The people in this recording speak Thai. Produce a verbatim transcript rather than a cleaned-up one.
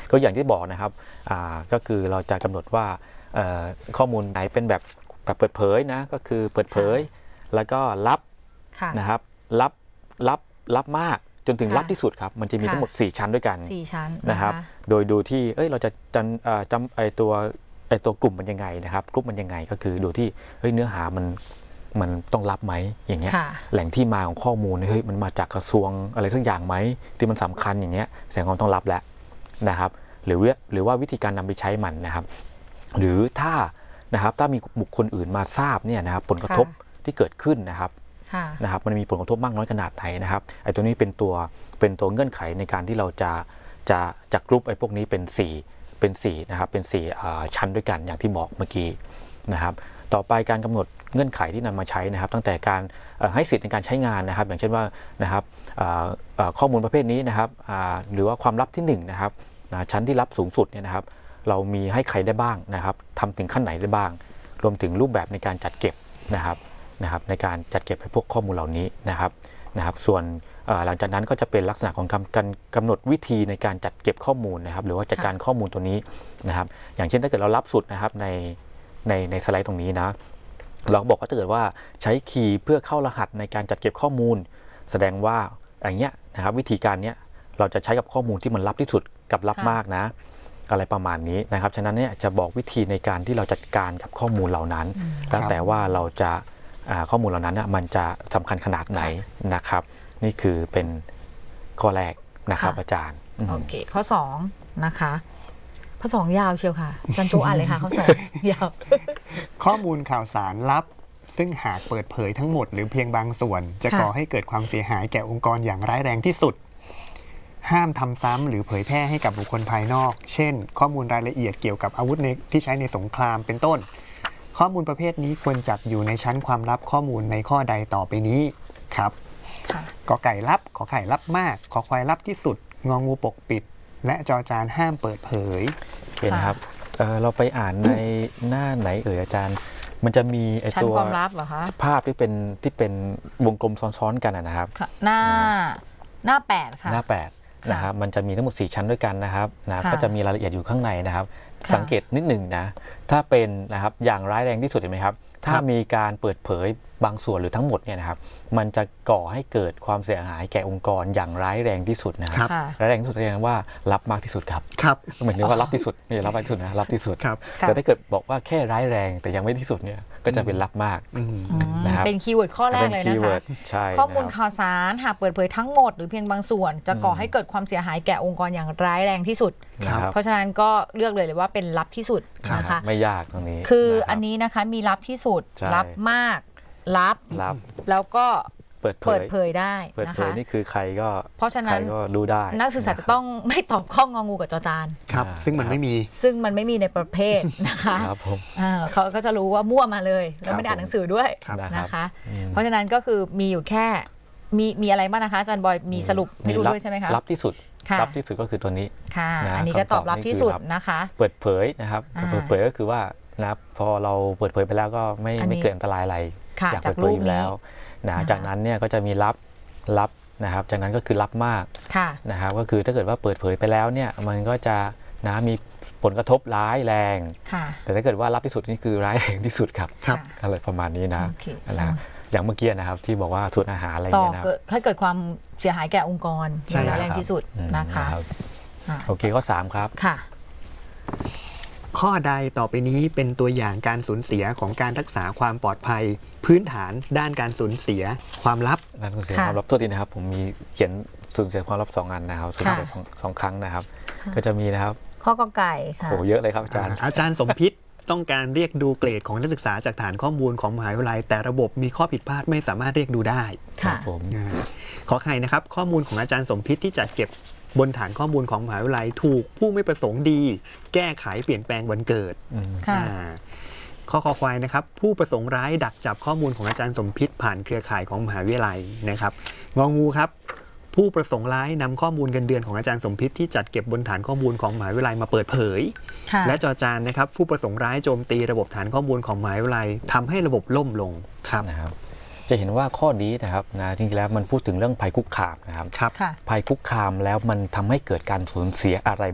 ก็อย่างที่บอกนะครับก็คือเราจะกำหนดว่าข้อมูลไหนเป็นแบบแบบเปิดเผยนะก็คือเปิดเผยแล้วก็รับนะครับรับรับรับมากจนถึงลับที่สุดครับมันจะมีทั้งหมดสี่ชั้นด้วยกันสี่ชั้นนะครับโดยดูที่เอ้ยเราจะจำจำไอตัวไอตัวกลุ่มมันยังไงนะครับกลุ่มมันยังไงก็คือดูที่เฮ้ยเนื้อหามันมันต้องรับไหมอย่างเงี้ยแหล่งที่มาของข้อมูลเฮ้ยมันมาจากกระทรวงอะไรสักอย่างไหมที่มันสำคัญอย่างเงี้ยแสดงว่าต้องรับแล้วนะครับหรือหรือว่าวิธีการนำไปใช้มันนะครับหรือถ้านะครับถ้ามีบุคคลอื่นมาทราบเนี่ยนะครับผลกระทบที่เกิดขึ้นนะครับนะครับมันมีผลกระทบมากน้อยขนาดไหนนะครับไอ้ตัวนี้เป็นตัวเป็นตัวเงื่อนไขในการที่เราจะจะจะกรุ๊ปไอ้พวกนี้เป็นสี่เป็นสี่นะครับเป็นสี่ชั้นด้วยกันอย่างที่บอกเมื่อกี้นะครับต่อไปการกำหนดเงื่อนไขที่นำมาใช้นะครับตั้งแต่การให้สิทธิ์ในการใช้งานนะครับอย่างเช่นว่านะครับข้อมูลประเภทนี้นะครับหรือว่าความลับที่หนึ่งนะครับชั้นที่รับสูงสุดเนี่ยนะครับเรามีให้ใครได้บ้างนะครับทำถึงขั้นไหนได้บ้างรวมถึงรูปแบบในการจัดเก็บนะครับนะครับในการจัดเก็บให้พวกข้อมูลเหล่านี้นะครับนะครับส่วนหลังจากนั้นก็จะเป็นลักษณะของการกำหนดวิธีในการจัดเก็บข้อมูลนะครับหรือว่าจัดการข้อมูลตัวนี้นะครับอย่างเช่นถ้าเกิดเรารับสุดนะครับในในในสไลด์ตรงนี้นะเราบอกว่าถ้าเกิดว่าใช้คีย์เพื่อเข้ารหัสในการจัดเก็บข้อมูลแสดงว่าอย่างเงี้ยนะครับวิธีการเนี้ยเราจะใช้กับข้อมูลที่มันลับที่สุดกับลับมากนะอะไรประมาณนี้นะครับฉะนั้นเนี่ยจะบอกวิธีในการที่เราจัดการกับข้อมูลเหล่านั้นแล้วแต่ว่าเราจะข้อมูลเหล่านั้นนะมันจะสำคัญขนาดไหนนะครับนี่คือเป็นข้อแรกนะครับอาจารย์โอเคข้อสองนะคะข้อสองยาวเชียวค่ะอาจารย์โจอ่านเลยค่ะข้อสองยาวข้อมูลข่าวสารลับซึ่งหากเปิดเผยทั้งหมดหรือเพียงบางส่วนจะก่อให้เกิดความเสียหายแก่องค์กรอย่างร้ายแรงที่สุดห้ามทำซ้ำหรือเผยแพร่ให้กับบุคคลภายนอกเช่นข้อมูลรายละเอียดเกี่ยวกับอาวุธที่ใช้ในสงครามเป็นต้นข้อมูลประเภทนี้ควรจัดอยู่ในชั้นความลับข้อมูลในข้อใดต่อไปนี้ครับกอไก่ลับขอไข่ลับมากขอควายลับที่สุดงองูปกปิดและจอจานห้ามเปิดเผยเห็นครับ เ, เราไปอ่านในหน้าไหนเอ่ยอาจารย์มันจะมีไอตัวความลับเหรอคะภาพที่เป็นที่เป็นวงกลมซ้อนๆกันนะครับหน้าหน้าแปดค่ะหน้าแปดนะครับมันจะมีทั้งหมดสี่ชั้นด้วยกันนะครับนะก็จะมีรายละเอียดอยู่ข้างในนะครับสังเกตนิดหนึ่งนะถ้าเป็นนะครับอย่างร้ายแรงที่สุดเห็นไหมครับถ้ามีการเปิดเผยบางส่วนหรือทั้งหมดเนี่ยนะครับมันจะก่อให้เกิดความเสียหายแก่องค์กรอย่างร้ายแรงที่สุดนะครับร้ายแรงที่สุดแสดงว่ารับมากที่สุดครับครับเหมือนว่ารับที่สุดไม่ใช่รับมากที่สุดนะรับที่สุดแต่ถ้าเกิดบอกว่าแค่ร้ายแรงแต่ยังไม่ที่สุดเนี่ยก็จะเป็นรับมากนะครับเป็นคีย์เวิร์ดข้อแรกเลยนะคะข้อมูลข่าวสารหากเปิดเผยทั้งหมดหรือเพียงบางส่วนจะก่อให้เกิดความเสียหายแก่องค์กรอย่างร้ายแรงที่สุดเพราะฉะนั้นก็เลือกเลยเลยว่าเป็นลับที่สุดนะคะไม่ยากตรงนี้คืออันนี้นะคะมีลับที่สุดลับมากลับแล้วก็เปิดเปิดเผยได้เปิดเผยนี่คือใครก็เพราะฉะนั้นก็รู้ได้นักศึกษาจะต้องไม่ตอบข้ององูกับจอจานครับซึ่งมันไม่มีซึ่งมันไม่มีในประเภทนะคะเขาก็จะรู้ว่ามั่วมาเลยแล้วไม่ได้อ่านหนังสือด้วยนะคะเพราะฉะนั้นก็คือมีอยู่แค่มีมีอะไรบ้างนะคะอาจารย์บอยมีสรุปให้ดูด้วยใช่ไหมคะลับที่สุดลับที่สุดก็คือตัวนี้ค่ะอันนี้ก็ตอบลับที่สุดนะคะเปิดเผยนะครับเปิดเผยก็คือว่านะพอเราเปิดเผยไปแล้วก็ไม่ไม่เกิดอันตรายอะไรอยากเปิดเผยอยู่แล้วนะจากนั้นเนี่ยก็จะมีลับลับนะครับจากนั้นก็คือลับมากนะครับก็คือถ้าเกิดว่าเปิดเผยไปแล้วเนี่ยมันก็จะนะมีผลกระทบร้ายแรงแต่ถ้าเกิดว่าลับที่สุดนี่คือร้ายแรงที่สุดครับอะไรประมาณนี้นะนะอย่างเมื่อกี้นะครับที่บอกว่าสูตรอาหารอะไรเนี่ยนะให้เกิดความเสียหายแก่องค์กรร้ายแรงที่สุดนะคะโอเคข้อสามครับค่ะข้อใดต่อไปนี้เป็นตัวอย่างการสูญเสียของการรักษาความปลอดภัยพื้นฐานด้านการสูญเสียความลับการสูญเสียความลับตัวทีนะครับผมมีเขียนสูญเสียความลับสองอันนะครับสูญเสียสองครั้งนะครับก็จะมีนะครับข้อกอไก่ค่ะโอ้เยอะเลยครับอาจารย์อาจารย์สมพิษต้องการเรียกดูเกรดของนักศึกษาจากฐานข้อมูลของมหาวิทยาลัยแต่ระบบมีข้อผิดพลาดไม่สามารถเรียกดูได้ครับผมขอไข่นะครับข้อมูลของอาจารย์สมพิษที่จัดเก็บบนฐานข้อมูลของมหาวิทยาลัยถูกผู้ไม่ประสงค์ดีแก้ไขเปลี่ยนแปลงวันเกิดข้อคอควายนะครับผู้ประสงค์ร้ายดักจับข้อมูลของอาจารย์สมพิษผ่านเครือข่ายของมหาวิทยาลัยนะครับงองูครับผู้ประสงค์ร้ายนำข้อมูลเงินเดือนของอาจารย์สมพิษที่จัดเก็บบนฐานข้อมูลของมหาวิทยาลัยมาเปิดเผยและจอจานนะครับผู้ประสงค์ร้ายโจมตีระบบฐานข้อมูลของมหาวิทยาลัยทำให้ระบบล่มลงครับนะครับจะเห็นว่าข้อนี้นะครับนะจริงๆแล้วมันพูดถึงเรื่องภัยคุกคามนะครับภัยคุกคามแล้วมันทำให้เกิดการสูญเสียอะไร